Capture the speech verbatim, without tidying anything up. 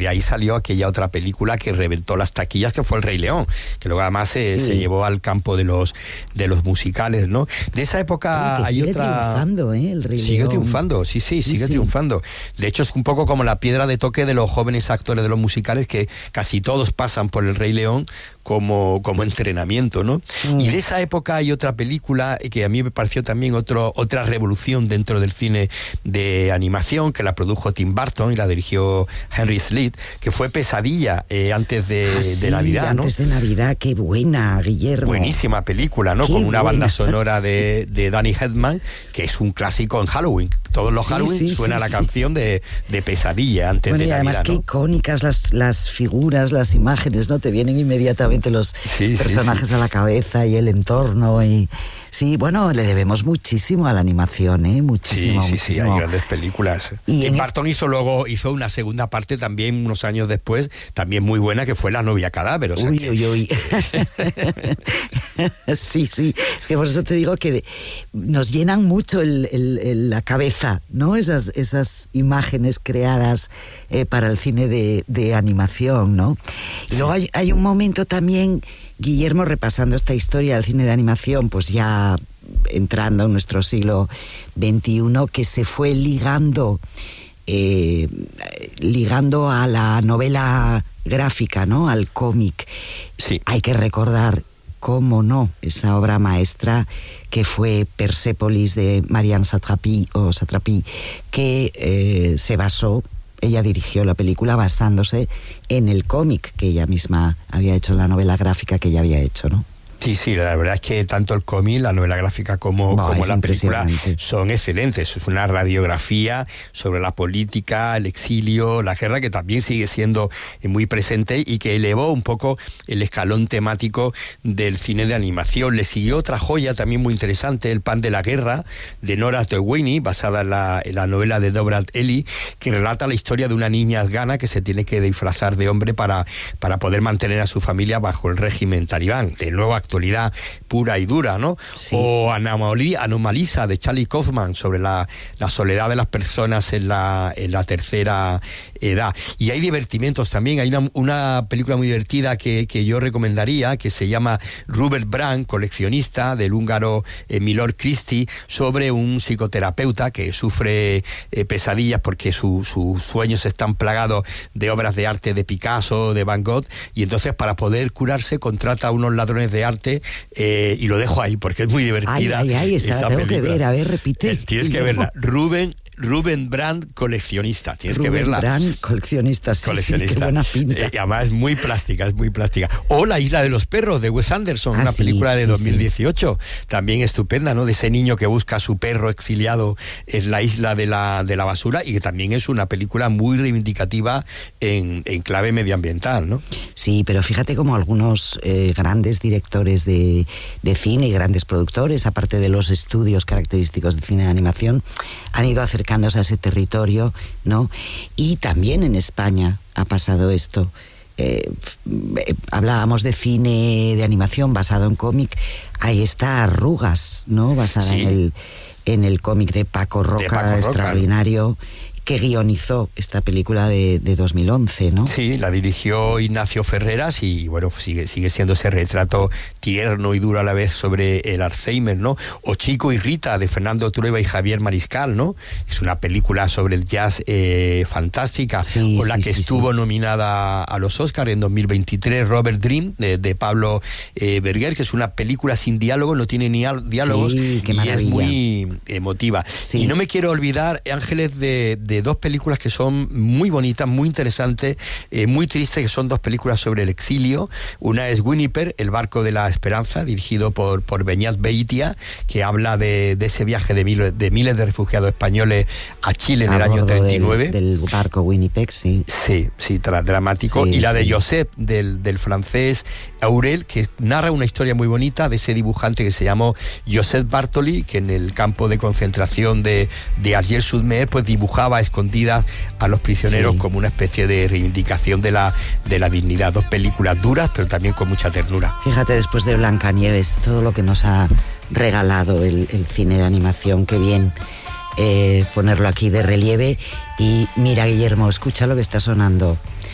de ahí salió aquella otra película que reventó las taquillas, que fue El Rey León, que luego además se, sí. se llevó al campo de los de los musicales, ¿no? De esa época hay sigue otra... Sigue triunfando, ¿eh? El Rey Sigue León. triunfando, sí, sí, sí, sigue sí. triunfando. De hecho, es un poco como la piedra de toque de los jóvenes actores de los musicales, que casi todos pasan por El Rey León como, como entrenamiento, ¿no? Mm. Y de esa época hay otra película que a mí me pareció también otro, otra revolución dentro del cine de animación, que la produjo Tim Burton y la dirigió Henry Selick, que fue Pesadilla, eh, antes de, ah, sí, de Navidad, ¿no? Antes de Navidad, qué buena, Guillermo. Buenísima película, ¿no? Qué Con una buena. banda sonora de, de Danny Elfman, que es un clásico en Halloween. Todos los sí, Halloween sí, suena sí, la sí. canción de, de Pesadilla antes bueno, de y Navidad, además ¿no? qué icónicas las, las figuras, las imágenes, ¿no? Te vienen inmediatamente los sí, personajes sí, sí. a la cabeza y el entorno y... Sí, bueno, le debemos muchísimo a la animación, ¿eh? Muchísimo, sí, sí, muchísimo. Sí, hay grandes películas. Y Tim Burton es... hizo luego hizo una segunda parte también unos años después, también muy buena, que fue La novia cadáver. O sea uy, que... uy, uy. sí, sí. Es que por eso te digo que nos llenan mucho el, el, el, la cabeza, ¿no? Esas, esas imágenes creadas eh, para el cine de, de animación, ¿no? Y sí. luego hay, hay un momento también, Guillermo, repasando esta historia del cine de animación, pues ya entrando en nuestro siglo veintiuno, que se fue ligando eh, ligando a la novela gráfica, ¿no? Al cómic. Sí. Hay que recordar, cómo no, esa obra maestra que fue Persépolis de Marianne Satrapi, o Satrapi, que eh, se basó, ella dirigió la película basándose en el cómic que ella misma había hecho, en la novela gráfica que ella había hecho, ¿no? Sí, sí, la verdad es que tanto el cómic, la novela gráfica como, no, como la película son excelentes. Es una radiografía sobre la política, el exilio, la guerra, que también sigue siendo muy presente y que elevó un poco el escalón temático del cine de animación. Le siguió otra joya también muy interesante, El pan de la guerra, de Nora Tawini, basada en la, en la novela de Dobrat Eli, que relata la historia de una niña afgana que se tiene que disfrazar de hombre para, para poder mantener a su familia bajo el régimen talibán. De nuevo, actualidad pura y dura, ¿no? Sí. O Anomalisa de Charlie Kaufman sobre la, la soledad de las personas en la, en la tercera edad. Y hay divertimentos también. Hay una, una película muy divertida que, que yo recomendaría, que se llama Rupert Brand, coleccionista, del húngaro eh, Milor Christie, sobre un psicoterapeuta que sufre eh, pesadillas porque su, sus sueños están plagados de obras de arte de Picasso, de Van Gogh, y entonces para poder curarse contrata a unos ladrones de arte eh, y lo dejo ahí porque es muy divertida. Ay, ay, ay, está, esa tengo película. que ver, a ver, repite. Eh, tienes que verla. Rubén Rubén Brand, coleccionista, tienes Rubén que verla. Brand, coleccionista, sí, coleccionista. Sí, qué buena pinta. Eh, y además es muy plástica, es muy plástica. O La isla de los perros, de Wes Anderson, ah, una sí, película de sí, dos mil dieciocho, sí. También estupenda, ¿no? De ese niño que busca a su perro exiliado en la isla de la, de la basura, y que también es una película muy reivindicativa en, en clave medioambiental, ¿no? Sí, pero fíjate cómo algunos eh, grandes directores de, de cine y grandes productores, aparte de los estudios característicos de cine de animación, han ido acercándose a ese territorio, ¿no? Y también en España ha pasado esto. Eh, hablábamos de cine de animación basado en cómic. Ahí está Arrugas, ¿no? Basada sí. en el, en el cómic de Paco Roca, de Paco Roca, extraordinario, que guionizó esta película de, de dos mil once, ¿no? Sí, la dirigió Ignacio Ferreras y, bueno, sigue, sigue siendo ese retrato tierno y duro a la vez sobre el Alzheimer, ¿no? O Chico y Rita, de Fernando Trueba y Javier Mariscal, ¿no? Es una película sobre el jazz eh, fantástica. Sí, o la sí, que sí, estuvo sí. nominada a los Oscars en dos mil veintitrés, Robert Dream, de, de Pablo eh, Berger, que es una película sin diálogo, no tiene ni diálogos sí, qué y maravilla. Es muy emotiva. Sí. Y no me quiero olvidar, Ángeles, de, de dos películas que son muy bonitas, muy interesantes, eh, muy tristes, que son dos películas sobre el exilio. Una es Winnipeg, El barco de la esperanza, dirigido por, por Beñat Beitia, que habla de, de ese viaje de miles, de miles de refugiados españoles a Chile en a el año treinta y nueve. Del, del barco Winnipeg, sí. Sí, sí, tra- dramático. Sí, y la sí. de Josep, del, del francés Aurel, que narra una historia muy bonita de ese dibujante que se llamó Josep Bartoli, que en el campo de concentración de, de Alger-sur-Mer, pues dibujaba a escondidas a los prisioneros sí. como una especie de reivindicación de la, de la dignidad. Dos películas duras, pero también con mucha ternura. Fíjate, después de Blancanieves, todo lo que nos ha regalado el, el cine de animación, qué bien eh, ponerlo aquí de relieve. Y mira, Guillermo, escucha lo que está sonando.